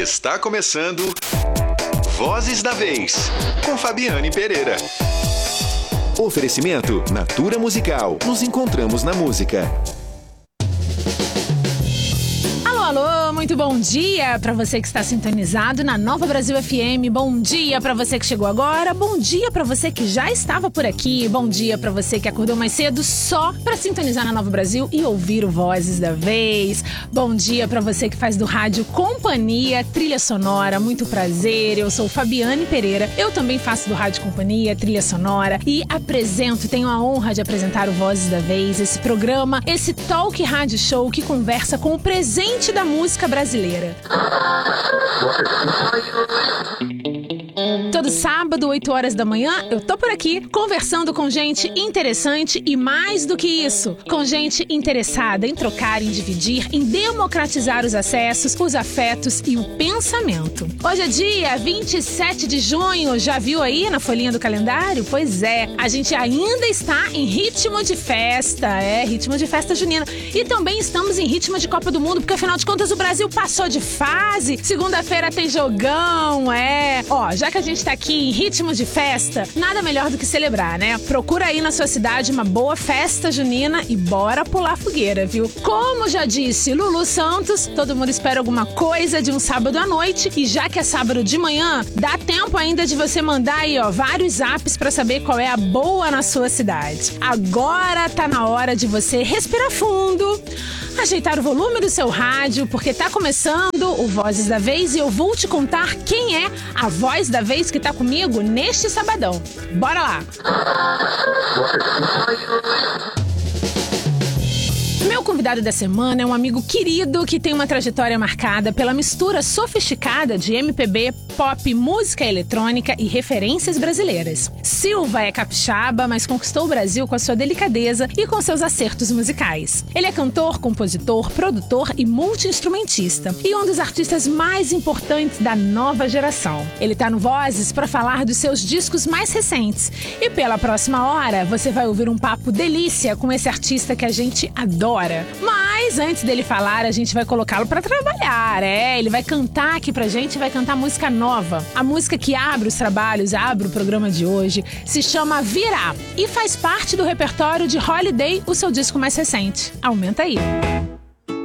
Está começando Vozes da Vez, com Fabiane Pereira. Oferecimento Natura Musical. Nos encontramos na música. Alô, muito bom dia para você que está sintonizado na Nova Brasil FM. Bom dia para você que chegou agora. Bom dia para você que já estava por aqui. Bom dia para você que acordou mais cedo só para sintonizar na Nova Brasil e ouvir o Vozes da Vez. Bom dia para você que faz do rádio companhia, trilha sonora. Muito prazer, eu sou Fabiane Pereira. Eu também faço do rádio companhia, trilha sonora e apresento, tenho a honra de apresentar o Vozes da Vez, esse programa, esse talk rádio show que conversa com o presente da música brasileira. Todo sábado, 8 horas da manhã, eu tô por aqui conversando com gente interessante e mais do que isso, com gente interessada em trocar, em dividir, em democratizar os acessos, os afetos e o pensamento. Hoje é dia 27 de junho, já viu aí na folhinha do calendário? Pois é, a gente ainda está em ritmo de festa, ritmo de festa junina. E também estamos em ritmo de Copa do Mundo, porque afinal de contas o Brasil passou de fase. Segunda-feira tem jogão, já que a gente tá aqui em ritmo de festa, nada melhor do que celebrar, né? Procura aí na sua cidade uma boa festa junina e bora pular fogueira, viu? Como já disse Lulu Santos, todo mundo espera alguma coisa de um sábado à noite e já que é sábado de manhã, dá tempo ainda de você mandar aí, vários zaps pra saber qual é a boa na sua cidade. Agora tá na hora de você respirar fundo, ajeitar o volume do seu rádio, porque tá começando o Vozes da Vez e eu vou te contar quem é a voz da vez que tá comigo neste sabadão. Bora lá! Meu convidado da semana é um amigo querido que tem uma trajetória marcada pela mistura sofisticada de MPB, pop, música eletrônica e referências brasileiras. Silva é capixaba, mas conquistou o Brasil com a sua delicadeza e com seus acertos musicais. Ele é cantor, compositor, produtor e multi-instrumentista e um dos artistas mais importantes da nova geração. Ele tá no Vozes para falar dos seus discos mais recentes. E pela próxima hora, você vai ouvir um papo delícia com esse artista que a gente adora. Mas antes dele falar, a gente vai colocá-lo pra trabalhar, ele vai cantar aqui pra gente, vai cantar música nova. A música que abre os trabalhos, abre o programa de hoje, se chama Virá e faz parte do repertório de Holiday, o seu disco mais recente. Aumenta aí.